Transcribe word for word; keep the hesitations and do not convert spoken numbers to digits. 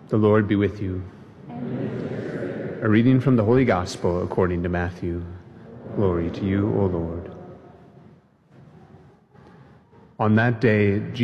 The Lord be with you. A reading from the Holy Gospel according to Matthew. Glory to you, O Lord. On that day,